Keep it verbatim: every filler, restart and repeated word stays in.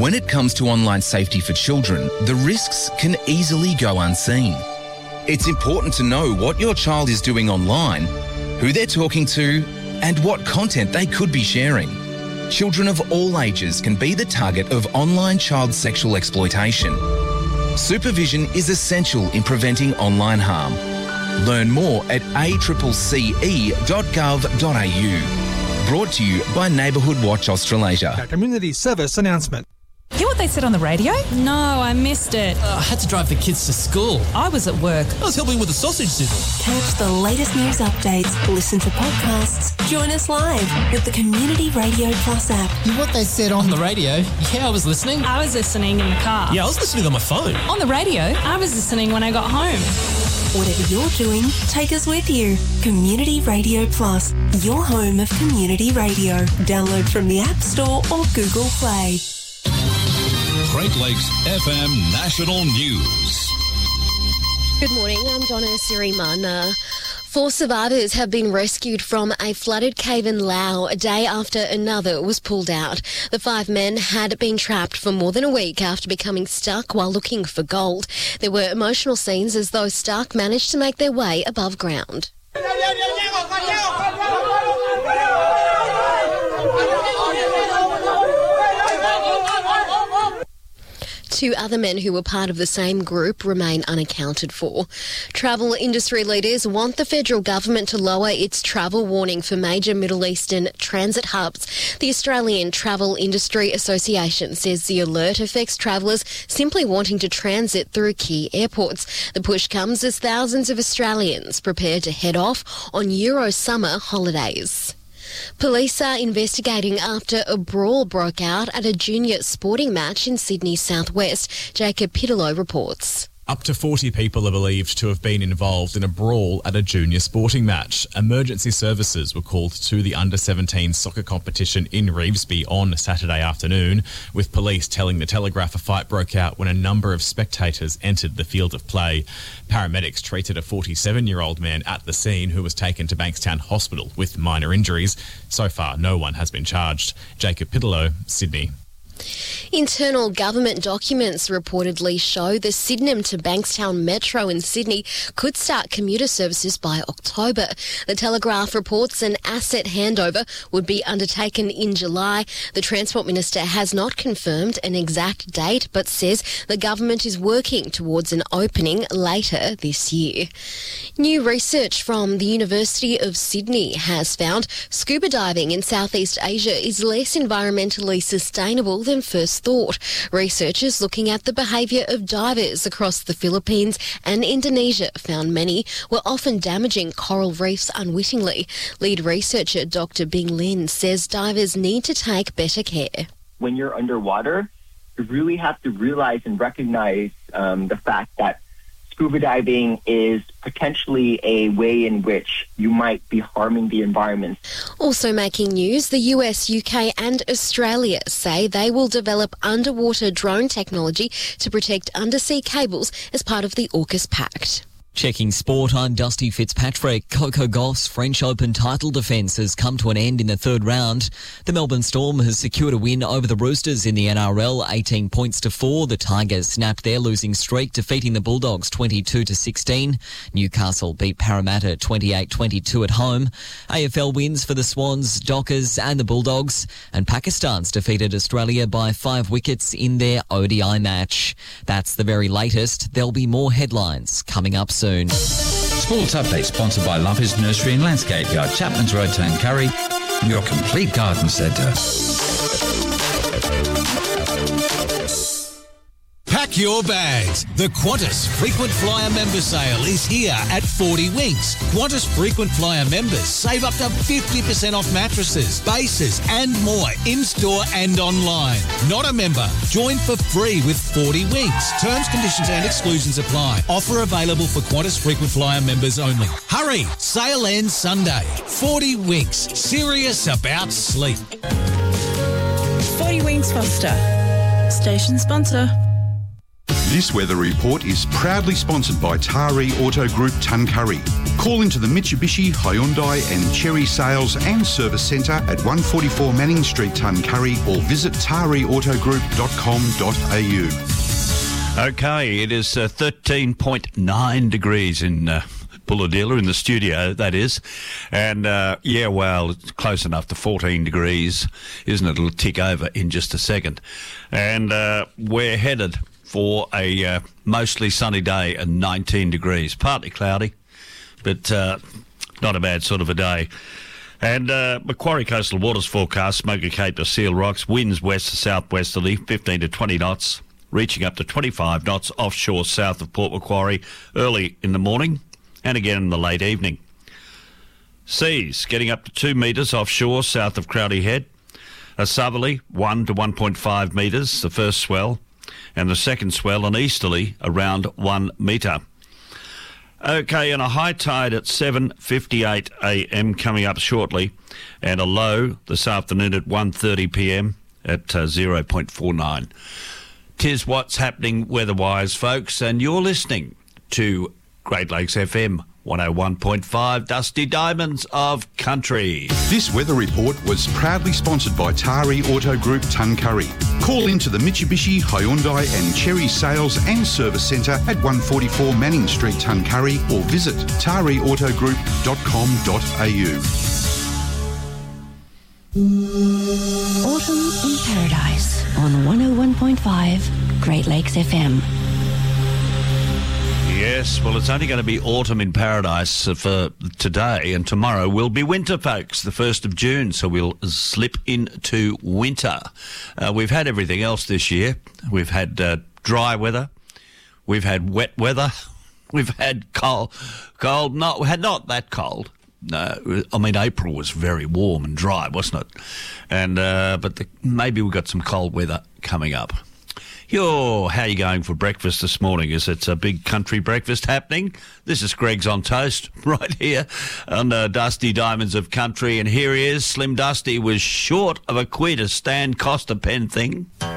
When it comes to online safety for children, the risks can easily go unseen. It's important to know what your child is doing online, who they're talking to, and what content they could be sharing. Children of all ages can be the target of online child sexual exploitation. Supervision is essential in preventing online harm. Learn more at a c c e dot gov dot a u. Brought to you by Neighbourhood Watch Australasia. A community service announcement. Hear what they said on the radio? No, I missed it. Uh, I had to drive the kids to school. I was at work. I was helping with the sausage sizzle. Catch the latest news updates, listen to podcasts, join us live with the Community Radio Plus app. What they said on the radio? Yeah, I was listening. I was listening in the car. Yeah, I was listening on my phone. On the radio? I was listening when I got home. Whatever you're doing, take us with you. Community Radio Plus, your home of community radio. Download from the App Store or Google Play. Great Lakes F M National News. Good morning, I'm Donna Sirimana. Four survivors have been rescued from a flooded cave in Laos a day after another was pulled out. The five men had been trapped for more than a week after becoming stuck while looking for gold. There were emotional scenes as those stuck managed to make their way above ground. Two other men who were part of the same group remain unaccounted for. Travel industry leaders want the federal government to lower its travel warning for major Middle Eastern transit hubs. The Australian Travel Industry Association says the alert affects travellers simply wanting to transit through key airports. The push comes as thousands of Australians prepare to head off on Euro summer holidays. Police are investigating after a brawl broke out at a junior sporting match in Sydney's southwest. Jacob Pitterlow reports. Up to forty people are believed to have been involved in a brawl at a junior sporting match. Emergency services were called to the under seventeen soccer competition in Revesby on Saturday afternoon, with police telling the Telegraph a fight broke out when a number of spectators entered the field of play. Paramedics treated a forty-seven-year-old man at the scene who was taken to Bankstown Hospital with minor injuries. So far, no one has been charged. Jacob Pitterlow, Sydney. Internal government documents reportedly show the Sydenham to Bankstown Metro in Sydney could start commuter services by October. The Telegraph reports an asset handover would be undertaken in July. The Transport Minister has not confirmed an exact date but says the government is working towards an opening later this year. New research from the University of Sydney has found scuba diving in Southeast Asia is less environmentally sustainable than first thought. Researchers looking at the behaviour of divers across the Philippines and Indonesia found many were often damaging coral reefs unwittingly. Lead researcher Doctor Bing Lin says divers need to take better care. When you're underwater, you really have to realize and recognize um, the fact that scuba diving is potentially a way in which you might be harming the environment. Also making news, the U S, U K and Australia say they will develop underwater drone technology to protect undersea cables as part of the AUKUS Pact. Checking sport, I'm Dusty Fitzpatrick. Coco Gauff's French Open title defence has come to an end in the third round. The Melbourne Storm has secured a win over the Roosters in the N R L, eighteen points to four. The Tigers snapped their losing streak, defeating the Bulldogs twenty-two to sixteen. Newcastle beat Parramatta twenty-eight twenty-two at home. A F L wins for the Swans, Dockers and the Bulldogs. And Pakistan's defeated Australia by five wickets in their O D I match. That's the very latest. There'll be more headlines coming up soon. Sports Update sponsored by Lumpy's Nursery and Landscape Yard, Chapman's Road, Tuncurry, your complete garden centre. Pack your bags. The Qantas Frequent Flyer Member Sale is here at forty Winks. Qantas Frequent Flyer members save up to fifty percent off mattresses, bases and more in-store and online. Not a member? Join for free with forty Winks. Terms, conditions and exclusions apply. Offer available for Qantas Frequent Flyer members only. Hurry! Sale ends Sunday. forty Winks. Serious about sleep. forty Winks Foster. Station sponsor. This weather report is proudly sponsored by Taree Auto Group Tuncurry. Call into the Mitsubishi, Hyundai and Cherry Sales and Service Centre at one forty-four Manning Street, Tuncurry, or visit tari auto group dot com dot a u. Okay, it is uh, thirteen point nine degrees in uh, Bulahdelah, in the studio, that is. And, uh, yeah, well, it's close enough to fourteen degrees, isn't it? It'll tick over in just a second. And uh, we're headed for a uh, mostly sunny day and nineteen degrees. Partly cloudy, but uh, not a bad sort of a day. And uh, Macquarie Coastal Waters forecast, Smoker Cape to Seal Rocks, winds west to southwesterly, fifteen to twenty knots, reaching up to twenty-five knots offshore south of Port Macquarie early in the morning and again in the late evening. Seas getting up to two metres offshore south of Crowdy Head. A southerly, one to one point five metres, the first swell, and the second swell, an easterly, around one metre. Okay, and a high tide at seven fifty-eight a m coming up shortly, and a low this afternoon at one thirty p m at uh, zero point four nine. Tis what's happening weather-wise, folks, and you're listening to Great Lakes F M one oh one point five, Dusty Diamonds of Country. This weather report was proudly sponsored by Tari Auto Group, Tuncurry. Call into the Mitsubishi, Hyundai and Cherry Sales and Service Centre at one forty-four Manning Street, Tuncurry, or visit tari auto group dot com dot a u. Autumn in Paradise on one oh one point five Great Lakes F M. Yes, well, it's only going to be autumn in paradise for today, and tomorrow will be winter, folks, the first of June, so we'll slip into winter. Uh, we've had everything else this year. We've had uh, dry weather. We've had wet weather. We've had cold, cold, not, we had not that cold. No, I mean, April was very warm and dry, wasn't it? And uh, but the, maybe we've got some cold weather coming up. Yo, how are you going for breakfast this morning? Is it a big country breakfast happening? This is Greg's on Toast right here on uh, Dusty Diamonds of Country. And here he is. Slim Dusty was short of a Qantas Stan Costa pen thing.